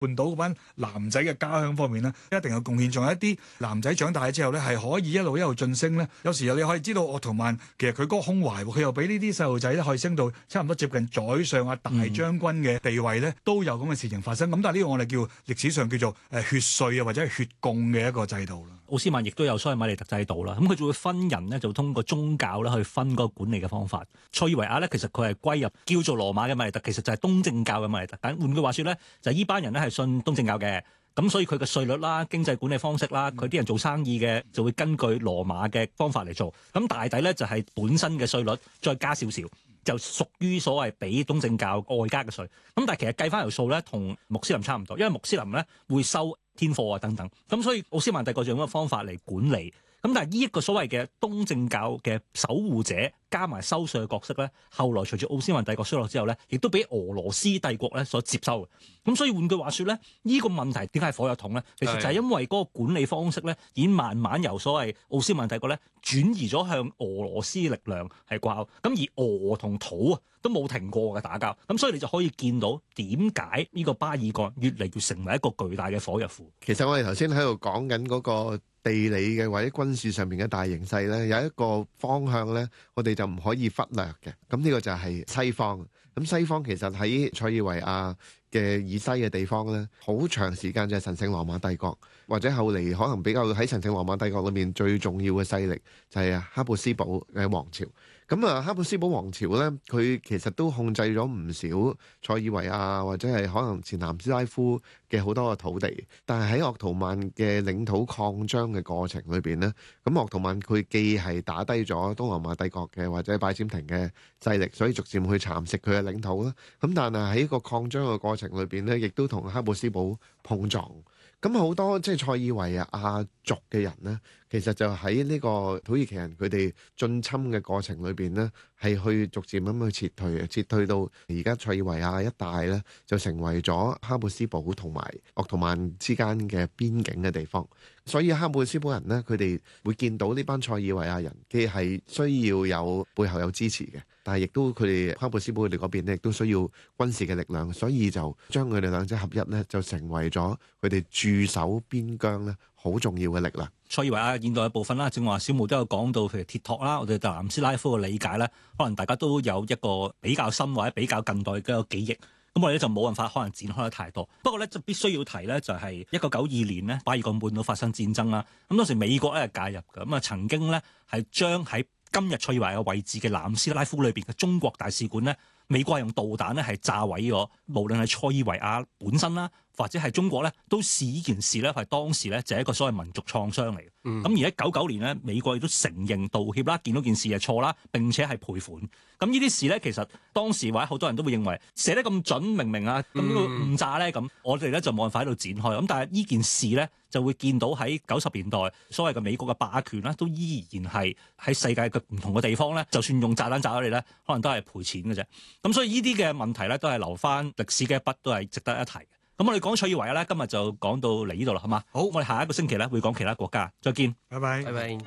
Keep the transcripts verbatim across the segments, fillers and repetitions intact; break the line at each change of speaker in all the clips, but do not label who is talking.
半島嗰班男仔嘅家鄉方面咧，一定有貢獻。仲有一啲男仔長大之後咧，係可以一路一路晉升咧。有時你可以知道，鄂圖曼其實佢嗰個胸懷，佢又俾呢啲細路仔咧可以升到差唔多接近宰相啊、大將軍嘅地位咧，都有咁嘅事情發生。咁但係呢個我哋叫歷史上叫做誒血稅啊，或者係血供嘅一個制度啦。
奧斯曼亦都有所謂米利特制度啦，咁佢就會分人呢，就通過宗教咧去分嗰個管理嘅方法。塞爾維亞咧，其實佢係歸入叫做羅馬嘅米利特，其實就係東正教嘅米利特。但換句話說咧，就係依班人咧係信東正教嘅，咁所以佢嘅稅率啦、經濟管理方式啦，佢啲人做生意嘅就會根據羅馬嘅方法嚟做。咁大抵咧就係本身嘅稅率再加少少，就屬於所謂俾東正教外加嘅稅。咁但係其實計翻條數咧，同穆斯林差唔多，因為穆斯林咧會收天課啊等等。咁所以奧斯曼帝國就用一個方法嚟管理。咁但係呢一個所謂嘅東正教嘅守護者加埋收稅嘅角色咧，後來隨住奧斯曼帝國衰落之後咧，亦都俾俄羅斯帝國咧所接收嘅。咁所以換句話說咧，呢、這個問題點解係火藥桶咧？其實就係因為嗰個管理方式咧，已經慢慢由所謂奧斯曼帝國咧轉移咗向俄羅斯力量係掛鈎。咁而俄同土啊都冇停過嘅打交。咁所以你就可以見到點解呢個巴爾幹越嚟越成為一個巨大嘅火藥庫。
其實我哋頭先喺度講緊嗰個地理嘅或者軍事上面嘅大形勢咧，有一個方向咧，我哋就唔可以忽略嘅。咁呢個就係西方。咁西方其實喺塞爾維亞嘅以西嘅地方咧，好長時間就係神聖羅馬帝國，或者後嚟可能比較喺神聖羅馬帝國裏面最重要嘅勢力就係哈布斯堡嘅王朝。咁啊，哈布斯堡王朝咧，佢其實都控制咗唔少塞爾維亞或者係可能前南斯拉夫嘅好多嘅土地。但係喺鄂圖曼嘅領土擴張嘅過程裏邊咧，咁鄂圖曼佢既係打低咗東羅馬帝國嘅或者拜占庭嘅勢力，所以逐漸去蠶食佢嘅領土啦。咁但係喺個擴張嘅過程裏邊咧，亦都同哈布斯堡碰撞。咁好多即係塞爾維亞族嘅人呢，其實就喺呢個土耳其人佢哋進侵嘅過程裏邊呢，係去逐漸咁去撤退嘅，撤退到而家塞爾維亞一帶呢，就成為咗哈布斯堡同埋鄂圖曼之間嘅邊境嘅地方。所以哈布斯堡人呢，佢哋會見到呢班塞爾維亞人，既係需要有背後有支持嘅，但係亦都佢哋哈布斯堡佢哋嗰邊呢，亦都需要軍事嘅力量，所以就將佢哋兩者合一呢，就成為咗佢哋駐守邊疆呢好重要嘅力量。
塞爾維亞現代嘅部分啦，正話小毛都有講到，譬如鐵托啦，我哋對南斯拉夫嘅理解咧，可能大家都有一個比較深或者比較近代嘅記憶。咁我哋咧就冇辦法可能展開得太多。不過咧就必須要提咧，就係一九九二年咧，巴爾幹半島發生戰爭啦。咁當時美國咧係介入嘅，咁啊曾經咧係將喺今日塞爾維亞位置嘅南斯拉夫裏邊嘅中國大使館咧，美國係用導彈咧係炸毀咗，無論係塞爾維亞本身啦，或者係中國咧，都視呢件事咧係當時咧就係一個所謂民族創傷嚟嘅。咁、嗯、而喺九九年咧，美國亦都承認道歉啦，見到件事係錯啦，並且係賠款。咁呢啲事咧，其實當時或者好多人都會認為寫得咁準，明明啊，咁呢個誤炸咧，咁我哋咧就冇辦法喺度展開。咁但係呢件事咧，就會見到喺九十年代所謂嘅美國嘅霸權啦，都依然係喺世界嘅唔同嘅地方咧，就算用炸彈炸咗你咧，可能都係賠錢嘅啫。咁所以呢啲嘅問題咧，都係留翻歷史嘅一筆，都係值得一提嘅。咁我哋講塞爾維亞咧，今日就講到嚟呢度啦，好嘛？好，我哋下一個星期咧會講其他國家，再見，
拜拜，
拜拜。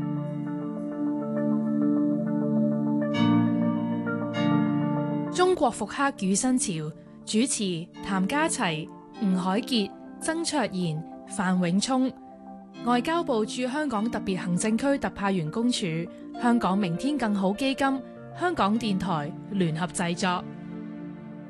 中國復刻與新潮，主持譚家齊、吳凱傑、曾卓賢、范永聰，外交部駐香港特別行政區特派員公署，香港明天更好基金，香港電台聯合製作。